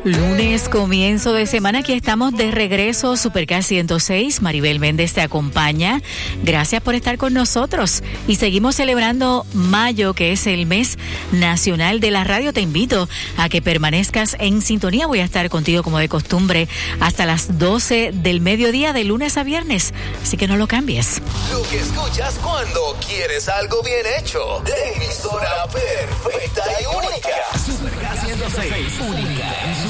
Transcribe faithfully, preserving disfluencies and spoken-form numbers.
Lunes, comienzo de semana, aquí estamos de regreso, Supercar ciento seis, Maribel Méndez te acompaña. Gracias por estar con nosotros y seguimos celebrando mayo, que es el mes nacional de la radio. Te invito a que permanezcas en sintonía. Voy a estar contigo como de costumbre hasta las doce del mediodía, de lunes a viernes, así que no lo cambies. Lo que escuchas cuando quieres algo bien hecho, de emisora perfecta y única. Supercar ciento seis, única en su